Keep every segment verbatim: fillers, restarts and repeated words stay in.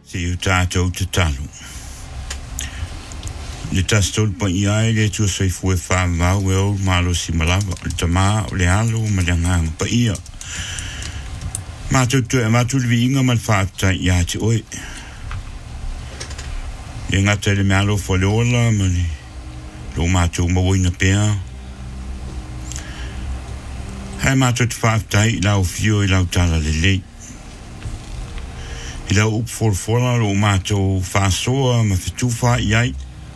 Se u tātou te talo. Le tastol pa iai le tu sei fue fa mau e o malo si malava. Le tama o le alo ma le nganga pa ia. Mātou tu e mātou le viinga man whaata ia te oi. E ngata le mealo fa le ola ma le lo mātou mawoina pēa. Hai mātou te whaata i lau fio i lau tala le lei. I lau up for fola lo mātou whaasoa ma fitu wha iai.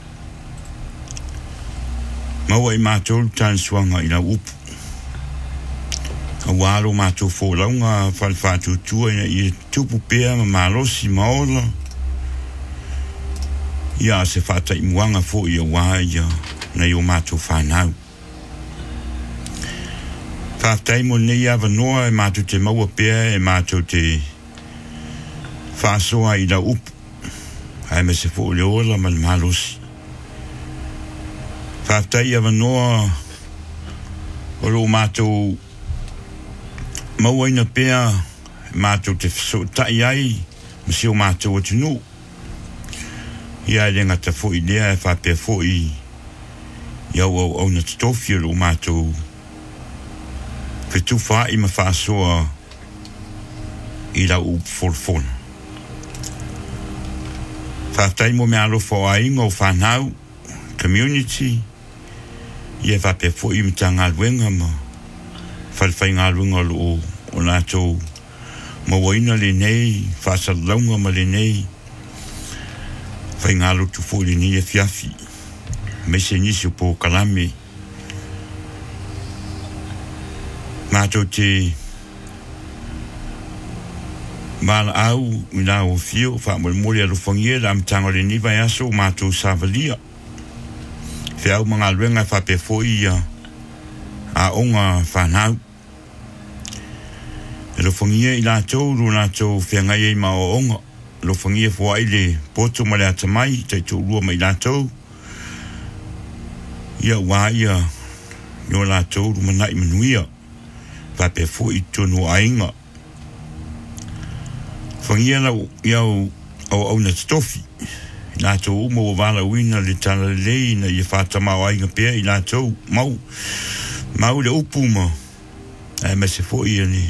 Maua i mātou tān suanga i lau up. A wāro mātou fōlaunga whalwhātou tua i tupu pēa ma mālosi maola. Ia se whata i muanga fō i a wā ia nei o mātou whanau. Whātai mo nei awa noa e mātou te maua pēa e mātou te whāsoa i lau up. Hai me se fō le ola ma le mālosi. Whātai awa noa o lo mātou mauaina pēa mātou te whaso tai ai ma si o mātou o tunu. Ia e renga ta fōi lea e whapea fōi iau au au na tatofi o lo mātou whetu whai ma whāsoa i lau up wholfona. Whātai mo me alo whainga o whanau community ia whapea fōi ma tā ngā luenga ma whalwhai ngā luenga o o nātou mawaina le nei, whasalaunga ma le nei, whai ngā lutu fōi le nei e fiafi, me se nisi o pō kalame. Mātou te mala au i nā o fio, whaamole mori alo whangia, la amtanga le nei vai aso mātou sāvalia. Whiau mga luenga whape fōi a a onga whanau. E lo whangia i lātou, ro lātou whiangai e ma o onga. Lo whangia fōai le poto ma le atamai, tai tō rua mai lātou. Ia wā ia, no lātou, ro manai manuia. Whape fōi tōno ainga. Whangia lau iau au au na stofi. I lātou umo o wala uina le tala lei na i whātamau ainga pēr i lātou mau. Mau le upuma. E me se fōi ani.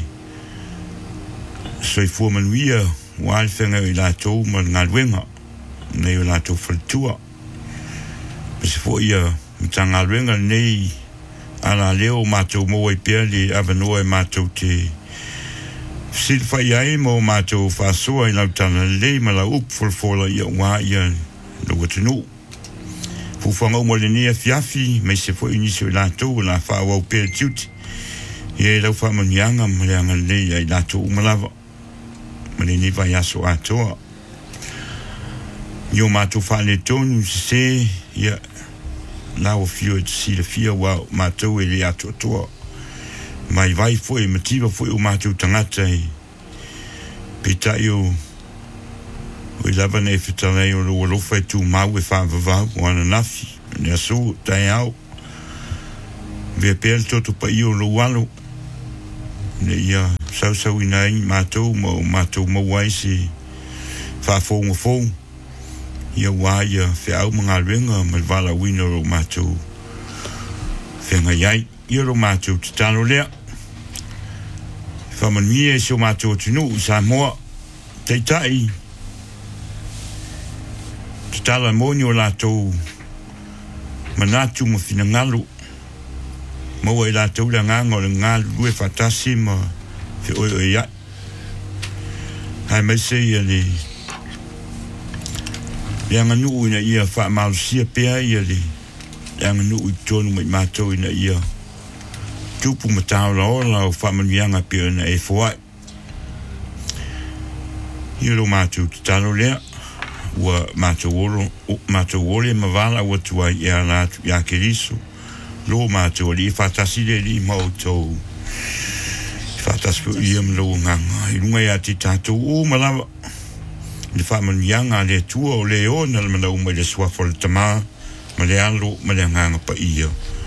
Soi fua manuia. Wāle whenga i lātou ma ngā luenga. Nei o lātou whalitua. Me se fōi a mta ngā luenga nei ala leo mātou moa i pēr le avanoa e mātou te silwhai ai mo mātou whāsoa i lau tana lei ma la up whalwhala i a wā i a no watanu. Fuwhanga o mo le nea fiafi me se fo inisi o lātou la whāwau pēr tiuti. I e lau whamanianga ma le anga lei ai lātou umalawa. Ma le ni vai aso atoa. Nio mātou whāne tonu se se ia lau fio e si le fia wa mātou e le ato toa. Mai vai foi mativa foi o mātou tangata i pitai o o i lava nei whitalei o lo lofa e tū mau e whāwawau o ana nafi ne aso tai au vea pēr toto pa i o lo walo ne ia sau sau i nai mātou ma o mātou mawai se whāwhonga fōng ia wā ia whiau mga ruenga ma wala wina o mātou whenga iai ia ro mātou te talo lea. Whamania e so mātou tunu sa moa te tai. Te tala moni o lātou manatu ma whina ngalo. Maua e lātou la nganga o le ngālu lue whatasi ma whi oi oi ai. Hai mai se ia le le anga nuu ina ia wha malusia pēa ia le le anga nuu i tonu mai mātou ina ia tupu matau la ola o whamanianga pia na e fwai. Hiro mātou te talo lea, ua mātou oro, mātou ore ma wala ua tua i a lātu i a keriso. Lo mātou li whatasi le li mau tau. Whatasi pu i am lo nganga. I runga i a te tātou o malawa. Ni whamanianga le tua o le o na le manau mai le swafo le tamā, ma le alo, ma le nganga pa ia.